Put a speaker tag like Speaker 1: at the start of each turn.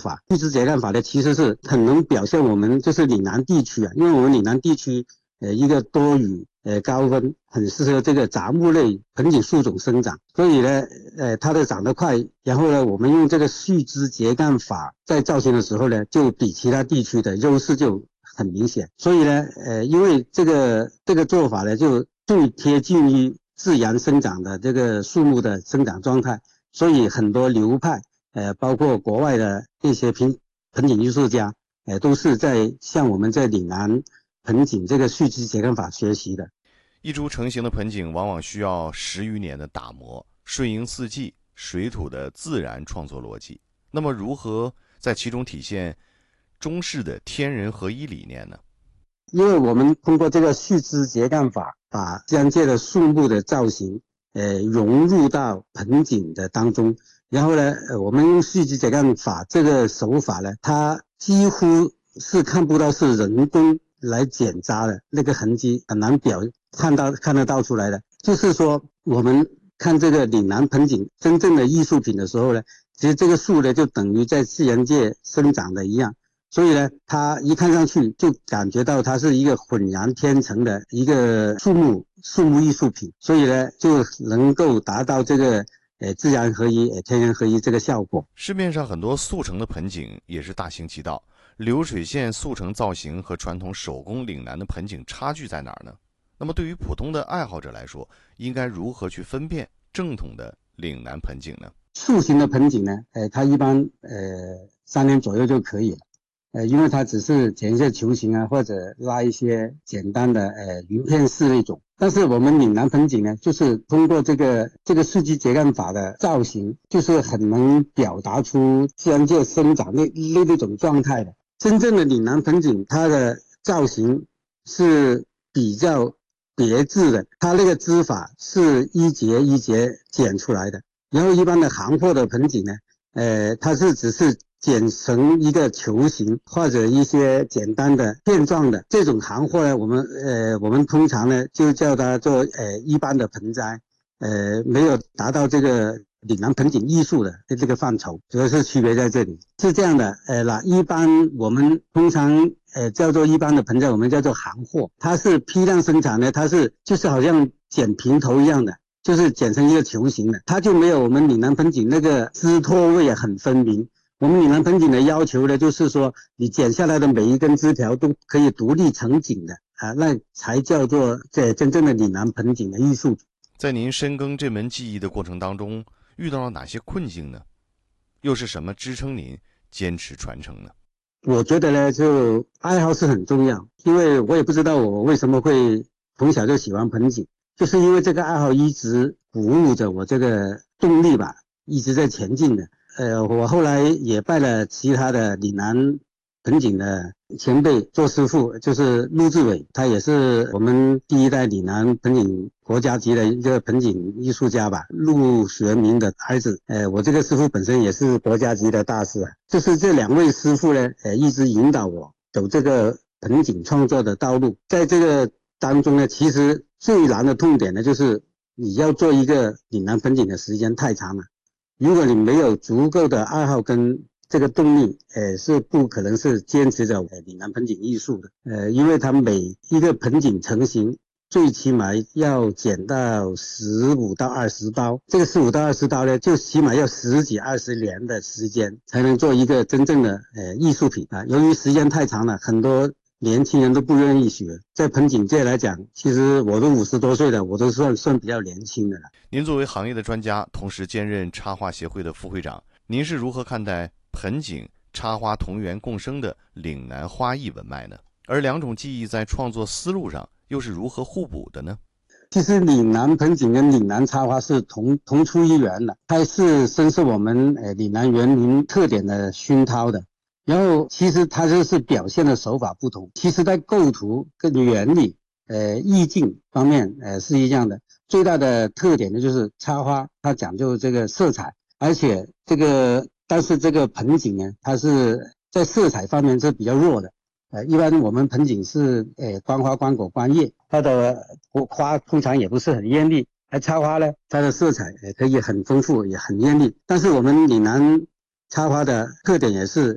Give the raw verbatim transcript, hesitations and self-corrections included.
Speaker 1: 法，玉枝节干法呢，其实是很能表现我们就是岭南地区啊，因为我们岭南地区呃一个多雨呃高温，很适合这个杂木类盆景树种生长，所以呢呃它的长得快，然后呢我们用这个续枝节干法在造型的时候呢，就比其他地区的优势就很明显。所以呢呃因为这个这个做法呢就最贴近于自然生长的这个树木的生长状态，所以很多流派呃包括国外的一些盆盆景艺术家呃都是在向我们在岭南盆景这个续枝节干法学习的。
Speaker 2: 一株成型的盆景往往需要十余年的打磨，顺应四季水土的自然创作逻辑。那么如何在其中体现中式的天人合一理念呢？
Speaker 1: 因为我们通过这个续枝节干法，把自然界的树木的造型呃融入到盆景的当中，然后呢呃我们用续枝节干法这个手法呢，它几乎是看不到是人工来剪扎的那个痕迹，很难表看到看得到出来的。就是说我们看这个岭南盆景真正的艺术品的时候呢，其实这个树呢就等于在自然界生长的一样，所以呢它一看上去就感觉到它是一个浑然天成的一个树木树木艺术品，所以呢就能够达到这个呃自然合一呃天人合一这个效果。
Speaker 2: 市面上很多速成的盆景也是大行其道，流水线速成造型和传统手工岭南的盆景差距在哪儿呢？那么对于普通的爱好者来说，应该如何去分辨正统的岭南盆景呢？
Speaker 1: 塑形的盆景呢呃它一般呃三年左右就可以了，呃，因为它只是剪一些球形啊，或者拉一些简单的呃鳞片式那种。但是我们岭南盆景呢，就是通过这个这个续枝节干法的造型，就是很能表达出自然界生长那那那种状态的。真正的岭南盆景，它的造型是比较别致的，它那个枝法是一节一节剪出来的。然后一般的行货的盆景呢，呃，它是只是剪成一个球形或者一些简单的片状的这种行货呢，我们呃我们通常呢就叫它做呃一般的盆栽，呃没有达到这个岭南盆景艺术的这个范畴，主要是区别在这里。是这样的，呃那一般我们通常呃叫做一般的盆栽，我们叫做行货，它是批量生产的，它是就是好像剪平头一样的。就是剪成一个球形的，它就没有我们岭南盆景那个枝托位啊很分明。我们岭南盆景的要求呢，就是说你剪下来的每一根枝条都可以独立成景的啊，那才叫做这真正的岭南盆景的艺术。
Speaker 2: 在您深耕这门技艺的过程当中，遇到了哪些困境呢？又是什么支撑您坚持传承呢？
Speaker 1: 我觉得呢，就爱好是很重要，因为我也不知道我为什么会从小就喜欢盆景。就是因为这个爱好一直鼓舞着我这个动力吧，一直在前进的。呃，我后来也拜了其他的岭南盆景的前辈做师傅，就是陆志伟，他也是我们第一代岭南盆景国家级的一个盆景艺术家吧，陆学明的儿子。呃，我这个师傅本身也是国家级的大师啊。就是这两位师傅呢，呃，一直引导我走这个盆景创作的道路。在这个当中呢，其实最难的痛点呢，就是你要做一个岭南盆景的时间太长了。如果你没有足够的爱好跟这个动力，呃，是不可能是坚持着岭南盆景艺术的。呃，因为它每一个盆景成型，最起码要剪到十五到二十刀。这个十五到二十刀呢，就起码要十几二十年的时间才能做一个真正的呃艺术品啊。由于时间太长了，很多年轻人都不愿意学。在盆景界来讲，其实我都五十多岁了，我都算算比较年轻的了。
Speaker 2: 您作为行业的专家，同时兼任插画协会的副会长，您是如何看待盆景、插花同源共生的岭南花艺文脉呢？而两种技艺在创作思路上又是如何互补的呢？
Speaker 1: 其实岭南盆景跟岭南插花是同同出一源的，它是深受我们呃岭南园林特点的熏陶的。然后其实它就是表现的手法不同，其实在构图跟原理呃意境方面呃是一样的。最大的特点呢就是插花它讲究这个色彩，而且这个但是这个盆景呢，它是在色彩方面是比较弱的。呃一般我们盆景是呃观花观果观叶，它的花通常也不是很艳丽，而插花呢它的色彩也可以很丰富也很艳丽。但是我们岭南插花的特点也是